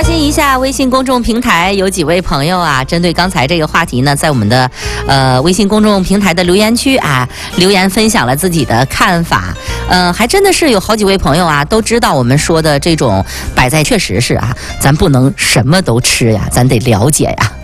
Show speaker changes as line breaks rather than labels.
新一下微信公众平台，有几位朋友啊，针对刚才这个话题呢，在我们的微信公众平台的留言区啊，留言分享了自己的看法。还真的是有好几位朋友啊，都知道我们说的这种摆在确实是啊，咱不能什么都吃呀，咱得了解呀。